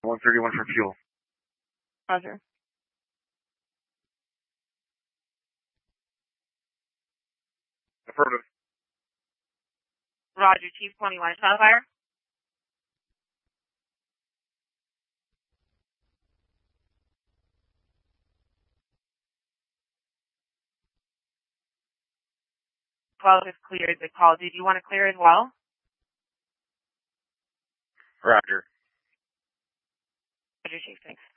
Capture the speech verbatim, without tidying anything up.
one thirty-one for fuel. Roger. Affirmative. Roger, Chief twenty-one, shot fire. twelve is cleared the call. Did you want to clear as well? Roger. Roger, Chief, thanks.